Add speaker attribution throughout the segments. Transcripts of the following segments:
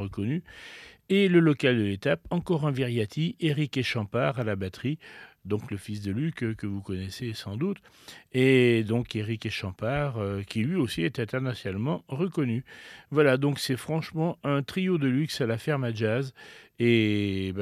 Speaker 1: reconnu. Et le local de l'étape, encore un Viriati, Éric Échampard à la batterie, donc le fils de Luc que vous connaissez sans doute, et donc Éric Échampard qui lui aussi est internationalement reconnu. Voilà, donc c'est franchement un trio de luxe à la ferme à jazz, et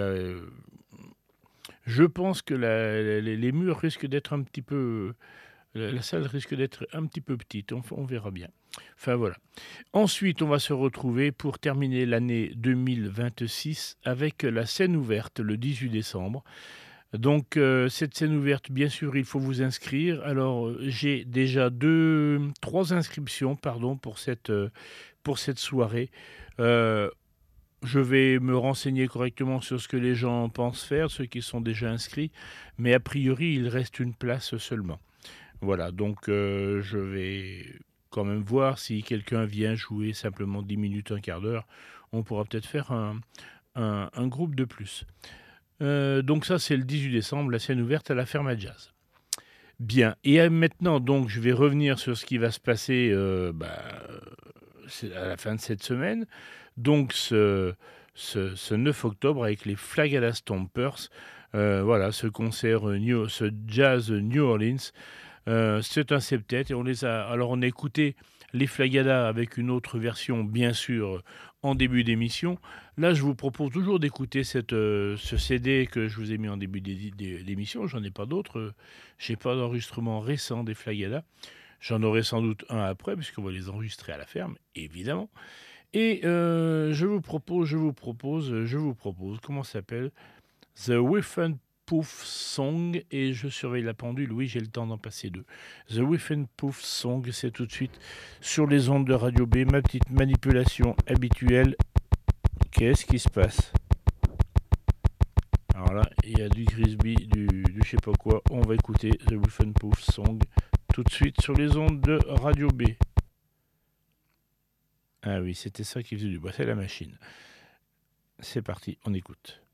Speaker 1: je pense que les murs risquent d'être un petit peu... La salle risque d'être un petit peu petite, on verra bien. Enfin voilà. Ensuite, on va se retrouver pour terminer l'année 2026 avec la scène ouverte le 18 décembre. Donc cette scène ouverte, bien sûr, il faut vous inscrire. Alors j'ai déjà trois inscriptions, pardon, pour cette soirée. Euh, je vais me renseigner correctement sur ce que les gens pensent faire, ceux qui sont déjà inscrits, mais a priori, il reste une place seulement. Voilà, donc je vais quand même voir si quelqu'un vient jouer simplement 10 minutes, un quart d'heure. On pourra peut-être faire un groupe de plus. Donc ça, c'est le 18 décembre, la scène ouverte à la ferme à jazz. Bien, et maintenant, donc, je vais revenir sur ce qui va se passer c'est à la fin de cette semaine. Donc, ce 9 octobre, avec les Flagada Stompers, voilà, ce concert, ce jazz New Orleans, c'est un septet et on a écouté les Flagada avec une autre version bien sûr en début d'émission. Là je vous propose toujours d'écouter ce CD que je vous ai mis en début d'émission, j'en ai pas d'autres, j'ai pas d'enregistrement récent des Flagada, j'en aurai sans doute un après puisqu'on va les enregistrer à la ferme évidemment. Et je vous propose, comment ça s'appelle? The Whiffen Poof Song, et je surveille la pendule, oui j'ai le temps d'en passer deux. The Whiffen Poof Song, c'est tout de suite sur les ondes de Radio B, ma petite manipulation habituelle. Qu'est-ce qui se passe? Alors là, il y a du Grisby, du je sais pas quoi, on va écouter The Whiffen Poof Song tout de suite sur les ondes de Radio B. Ah oui, c'était ça qui faisait du bois, c'est la machine. C'est parti, on écoute.